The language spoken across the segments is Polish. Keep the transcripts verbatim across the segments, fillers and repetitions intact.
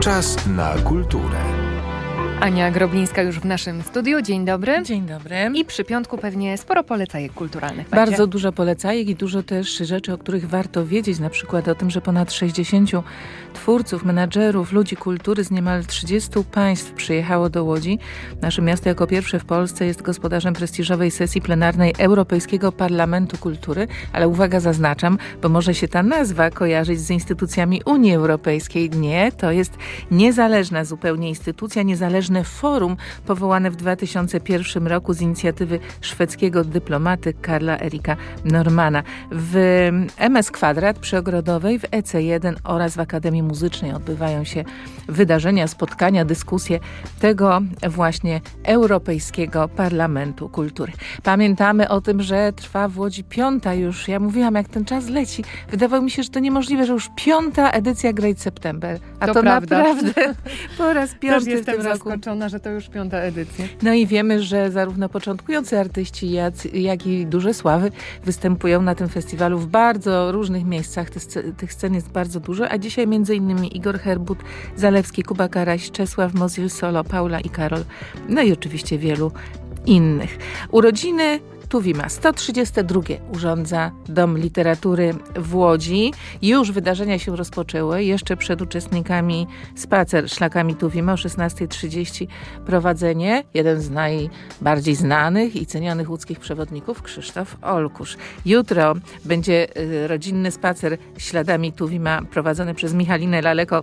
Czas na kulturę. Ania Groblińska już w naszym studiu. Dzień dobry. Dzień dobry. I przy piątku pewnie sporo polecajek kulturalnych będzie. Bardzo dużo polecajek i dużo też rzeczy, o których warto wiedzieć. Na przykład o tym, że ponad sześćdziesięciu twórców, menadżerów, ludzi kultury z niemal trzydziestu państw przyjechało do Łodzi. Nasze miasto jako pierwsze w Polsce jest gospodarzem prestiżowej sesji plenarnej Europejskiego Parlamentu Kultury. Ale uwaga, zaznaczam, bo może się ta nazwa kojarzyć z instytucjami Unii Europejskiej. Nie, to jest niezależna zupełnie instytucja, niezależne forum powołane w dwa tysiące pierwszym roku z inicjatywy szwedzkiego dyplomaty Karla Erika Normana. W M S Kwadrat przy Ogrodowej, w E C jeden oraz w Akademii Muzycznej odbywają się wydarzenia, spotkania, dyskusje tego właśnie Europejskiego Parlamentu Kultury. Pamiętamy o tym, że trwa w Łodzi piąta już, ja mówiłam, jak ten czas leci. Wydawało mi się, że to niemożliwe, że już piąta edycja Great September. A to, to naprawdę po raz piąty Też w tym jestem roku. zaskoczona, że to już piąta edycja. No i wiemy, że zarówno początkujący artyści, jak, jak i duże sławy występują na tym festiwalu w bardzo różnych miejscach. Tych, tych scen jest bardzo dużo, a dzisiaj między innymi Igor Herbut, Zalewski, Kuba Karaś, Czesław Mozil Solo, Paula i Karol, no i oczywiście wielu innych. Urodziny Tuwima. sto trzydzieste drugie urządza Dom Literatury w Łodzi. Już wydarzenia się rozpoczęły. Jeszcze przed uczestnikami spacer szlakami Tuwima o szesnasta trzydzieści prowadzenie. Jeden z najbardziej znanych i cenionych łódzkich przewodników, Krzysztof Olkusz. Jutro będzie rodzinny spacer śladami Tuwima prowadzony przez Michalinę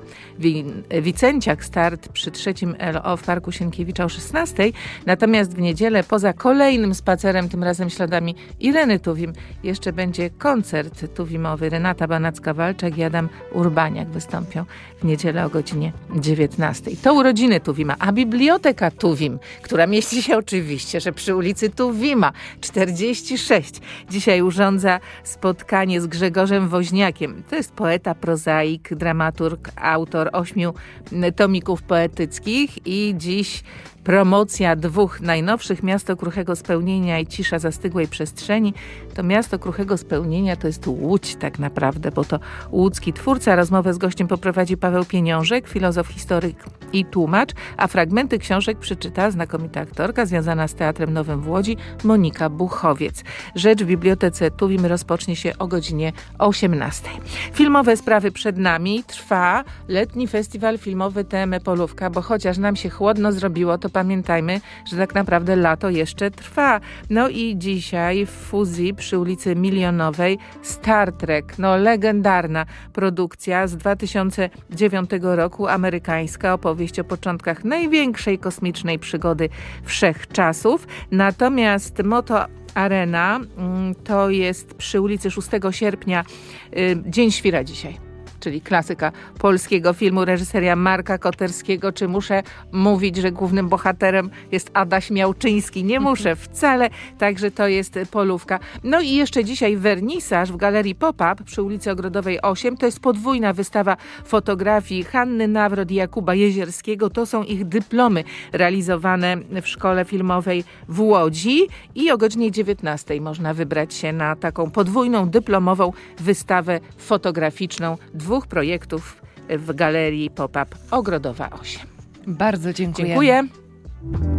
Laleko-Wicenciak. Start przy trzecim L O w Parku Sienkiewicza o szesnastej. Natomiast w niedzielę poza kolejnym spacerem, tym razem śladami Ireny Tuwim, jeszcze będzie koncert tuwimowy. Renata Banacka-Walczak i Adam Urbaniak wystąpią w niedzielę o godzinie dziewiętnastej. To urodziny Tuwima, a Biblioteka Tuwim, która mieści się oczywiście, że przy ulicy Tuwima czterdzieści sześć, dzisiaj urządza spotkanie z Grzegorzem Woźniakiem. To jest poeta, prozaik, dramaturg, autor ośmiu tomików poetyckich i dziś promocja dwóch najnowszych, Miasto Kruchego Spełnienia i Cisza Zastygłej Przestrzeni. To Miasto Kruchego Spełnienia to jest Łódź tak naprawdę, bo to łódzki twórca. Rozmowę z gościem poprowadzi Paweł Pieniążek, filozof, historyk i tłumacz, a fragmenty książek przeczyta znakomita aktorka związana z Teatrem Nowym w Łodzi, Monika Buchowiec. Rzecz w Bibliotece Tuwim rozpocznie się o godzinie osiemnastej. Filmowe sprawy przed nami. Trwa letni festiwal filmowy T M Polówka, bo chociaż nam się chłodno zrobiło, to pamiętajmy, że tak naprawdę lato jeszcze trwa. No i dzisiaj w Fuzji przy ulicy Milionowej Star Trek, no legendarna produkcja z dwa tysiące dziewiątego roku, amerykańska opowieść o początkach największej kosmicznej przygody wszechczasów. Natomiast Moto Arena to jest przy ulicy szóstego sierpnia, Dzień Świra dzisiaj. Czyli klasyka polskiego filmu, reżyseria Marka Koterskiego. Czy muszę mówić, że głównym bohaterem jest Adaś Miałczyński? Nie muszę wcale, także to jest Polówka. No i jeszcze dzisiaj wernisaż w Galerii Pop-Up przy ulicy Ogrodowej osiem. To jest podwójna wystawa fotografii Hanny Nawrot i Jakuba Jezierskiego. To są ich dyplomy realizowane w Szkole Filmowej w Łodzi i o godzinie dziewiętnastej można wybrać się na taką podwójną dyplomową wystawę fotograficzną dwóch projektów w Galerii Pop-Up Ogrodowa osiem. Bardzo dziękuję. Dziękuję.